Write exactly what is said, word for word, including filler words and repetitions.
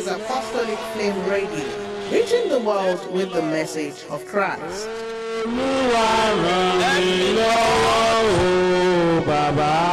is Apostolic Flame Radio, reaching the world with the message of Christ. Baba.